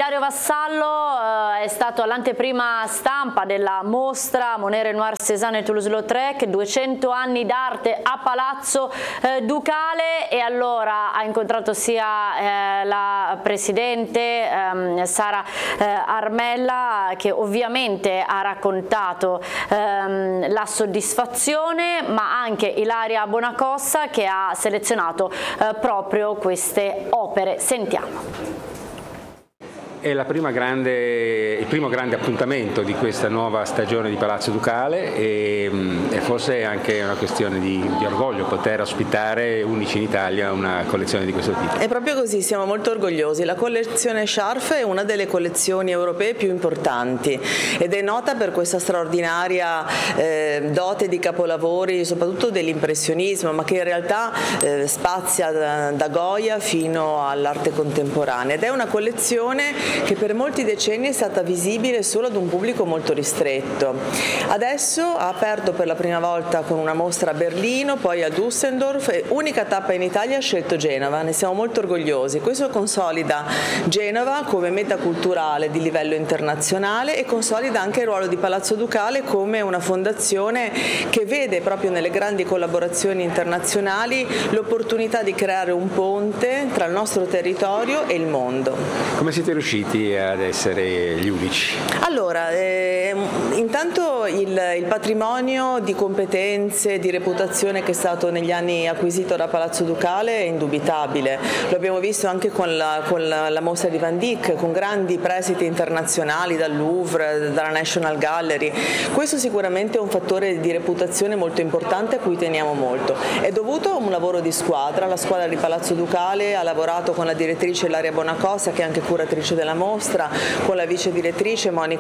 Ilario Vassallo è stato all'anteprima stampa della mostra Monet Renoir Cézanne e Toulouse-Lautrec, 200 anni d'arte a Palazzo Ducale, e allora ha incontrato sia la presidente Sara Armella, che ovviamente ha raccontato la soddisfazione, ma anche Ilaria Bonacossa, che ha selezionato proprio queste opere. Sentiamo. È il primo grande appuntamento di questa nuova stagione di Palazzo Ducale e forse è anche una questione di orgoglio poter ospitare, unici in Italia, una collezione di questo tipo. È proprio così, siamo molto orgogliosi. La collezione Scharf è una delle collezioni europee più importanti ed è nota per questa straordinaria dote di capolavori, soprattutto dell'impressionismo, ma che in realtà spazia da Goya fino all'arte contemporanea, ed è una collezione che per molti decenni è stata visibile solo ad un pubblico molto ristretto. Adesso ha aperto per la prima volta con una mostra a Berlino, poi a Düsseldorf, e unica tappa in Italia ha scelto Genova. Ne siamo molto orgogliosi. Questo consolida Genova come meta culturale di livello internazionale e consolida anche il ruolo di Palazzo Ducale come una fondazione che vede proprio nelle grandi collaborazioni internazionali l'opportunità di creare un ponte tra il nostro territorio e il mondo. Come siete riusciti ad essere gli unici? Allora, intanto il patrimonio di competenze, di reputazione che è stato negli anni acquisito da Palazzo Ducale è indubitabile. Lo abbiamo visto anche con la mostra di Van Dyck, con grandi prestiti internazionali dal Louvre, dalla National Gallery. Questo sicuramente è un fattore di reputazione molto importante a cui teniamo molto. È dovuto a un lavoro di squadra. La squadra di Palazzo Ducale ha lavorato con la direttrice Ilaria Bonacossa, che è anche curatrice della mostra, con la vice direttrice Monica